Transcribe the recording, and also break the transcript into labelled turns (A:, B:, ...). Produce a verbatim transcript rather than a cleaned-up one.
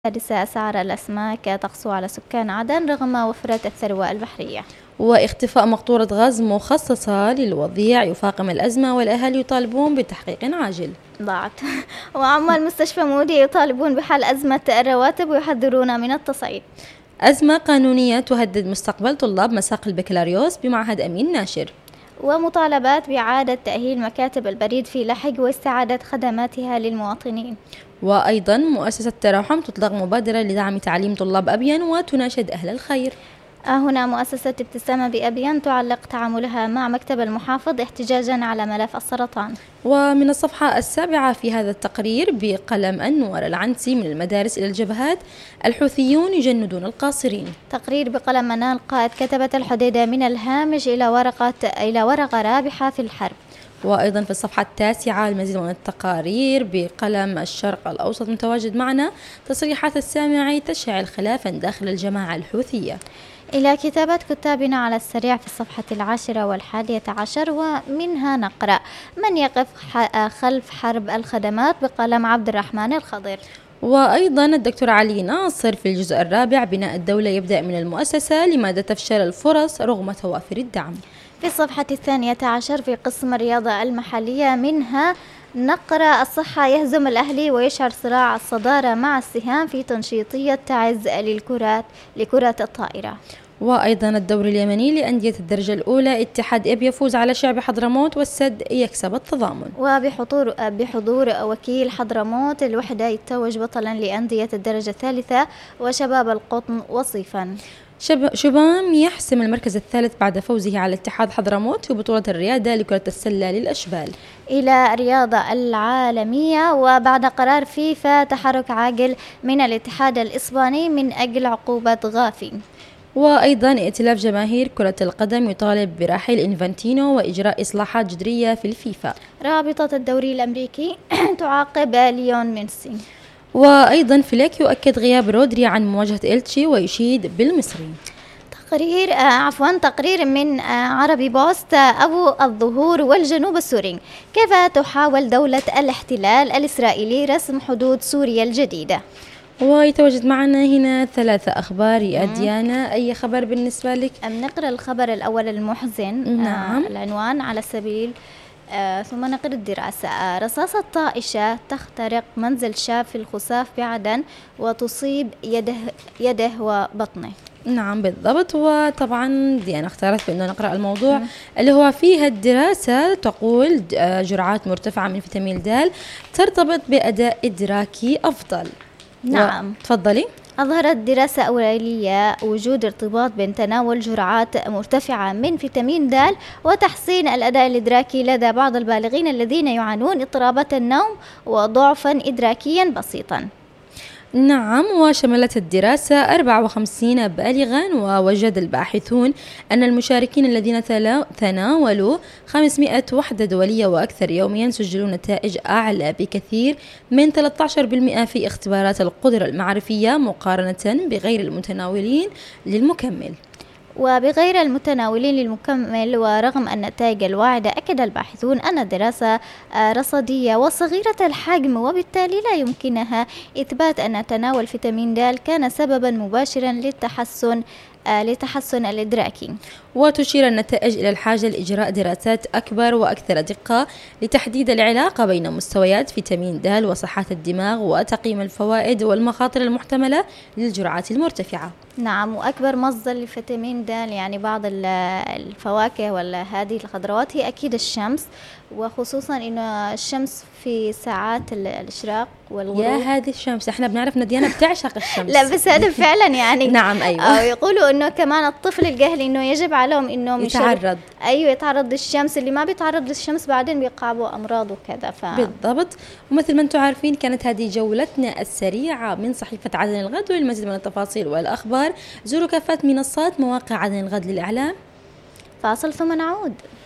A: السادسة أسعار الأسماك تقسو على سكان عدن رغم وفرة الثروة البحرية.
B: واختفاء مقطورة غاز مخصصة للوضيع يفاقم الأزمة، والأهالي يطالبون بتحقيق عاجل.
A: ضاعت. وعمال مستشفى مودي يطالبون بحل أزمة الرواتب ويحذرون من التصعيد.
B: أزمة قانونية تهدد مستقبل طلاب مساق البكالوريوس بمعهد أمين ناشر.
A: ومطالبات بإعادة تأهيل مكاتب البريد في لحج واستعادة خدماتها للمواطنين.
B: وأيضا مؤسسة تراحم تطلق مبادرة لدعم تعليم طلاب أبين وتناشد أهل الخير.
A: هنا مؤسسة ابتسامة بأبين تعلق تعاملها مع مكتب المحافظ احتجاجا على ملف السرطان.
B: ومن الصفحة السابعة في هذا التقرير: بقلم أنور العنسي من المدارس إلى الجبهات، الحوثيون يجندون القاصرين.
A: تقرير بقلم منال قائد كتبة الحديدة من الهامش إلى ورقة إلى ورقة رابحة في الحرب.
B: وأيضا في الصفحة التاسعة المزيد من التقارير بقلم الشرق الأوسط متواجد معنا تصريحات السامعي تشعل خلافا داخل الجماعة الحوثية.
A: إلى كتابة كتابنا على السريع في الصفحة العاشرة والحادية عشر، ومنها نقرأ: من يقف خلف حرب الخدمات بقلم عبد الرحمن الخضر.
B: وأيضا الدكتور علي ناصر في الجزء الرابع: بناء الدولة يبدأ من المؤسسة، لماذا تفشل الفرص رغم توافر الدعم.
A: في الصفحة الثانية عشر في قسم الرياضة المحلية منها نقرأ: الصحة يهزم الأهلي ويشعر صراع الصدارة مع السهام في تنشيطية تعز للكرات لكرة الطائرة.
B: وأيضا الدوري اليمني لأندية الدرجة الأولى، اتحاد إب يفوز على شعب حضرموت والسد يكسب التضامن.
A: وبحضور بحضور وكيل حضرموت الوحدة يتوج بطلا لأندية الدرجة الثالثة وشباب القطن وصيفا.
B: شب... شبام يحسم المركز الثالث بعد فوزه على اتحاد حضرموت في بطولة الرياضة لكرة السلة للأشبال.
A: إلى الرياضة العالمية، وبعد قرار فيفا تحرك عاجل من الاتحاد الإسباني من أجل عقوبة غافي.
B: وأيضا ائتلاف جماهير كرة القدم يطالب برحيل إنفانتينو وإجراء إصلاحات جذرية في الفيفا.
A: رابطة الدوري الأمريكي تعاقب ليون ميسي.
B: وأيضا فليك يؤكد غياب رودري عن مواجهة إلتشي ويشيد بالمصري.
A: تقرير آه عفوا تقرير من آه عربي بوست: آه أبو الظهور والجنوب السوري، كيف تحاول دولة الاحتلال الإسرائيلي رسم حدود سوريا الجديدة.
B: ويتواجد معنا هنا ثلاثة أخبار يا ديانا، أي خبر بالنسبة لك؟
A: أم نقرأ الخبر الأول المحزن.
B: نعم.
A: آه العنوان على سبيل آه ثم نقرأ الدراسة. آه رصاصة طائشة تخترق منزل شاب في الخساف بعدن وتصيب يده يده وبطنه.
B: نعم بالضبط. وطبعا ديانا اختارت بأنه نقرأ الموضوع م. اللي هو فيها الدراسة تقول جرعات مرتفعة من فيتامين د ترتبط بأداء إدراكي أفضل.
A: نعم
B: تفضلي.
A: أظهرت دراسة أولية وجود ارتباط بين تناول جرعات مرتفعة من فيتامين د وتحسين الأداء الإدراكي لدى بعض البالغين الذين يعانون اضطرابات النوم وضعفا إدراكيا بسيطا.
B: نعم. وشملت الدراسة أربعة وخمسين بالغا، ووجد الباحثون أن المشاركين الذين تناولوا خمسمائة وحدة دولية وأكثر يوميا سجلوا نتائج أعلى بكثير من ثلاثة عشر بالمئة في اختبارات القدرة المعرفية مقارنة بغير المتناولين للمكمل.
A: وبغير المتناولين للمكمل، ورغم النتائج الواعدة أكد الباحثون أن الدراسة رصدية وصغيرة الحجم، وبالتالي لا يمكنها إثبات أن تناول فيتامين د كان سببا مباشرا للتحسن لتحسن الإدراكي.
B: وتشير النتائج إلى الحاجة لإجراء دراسات أكبر وأكثر دقة لتحديد العلاقة بين مستويات فيتامين د وصحة الدماغ وتقييم الفوائد والمخاطر المحتملة للجرعات المرتفعة.
A: نعم. وأكبر مصدر لفيتامين د يعني بعض الفواكه ولا هذه الخضروات هي أكيد الشمس، وخصوصا إنه الشمس في ساعات الإشراق والغروب.
B: يا هذه الشمس، احنا بنعرف ان ديانا بتعشق الشمس.
A: لا بس هذا فعلا يعني.
B: نعم ايوه.
A: أو يقولوا انه كمان الطفل الجهلي انه يجب عليهم انهم
B: يتعرض
A: ايوه يتعرض للشمس، اللي ما بيتعرض للشمس بعدين بيقعبوا امراض وكذا. ف...
B: بالضبط. ومثل ما انتم عارفين كانت هذه جولتنا السريعة من صحيفة عدن الغد، والمزيد من التفاصيل والاخبار زوروا كافة منصات مواقع عدن الغد للاعلام.
A: فاصل ثم نعود.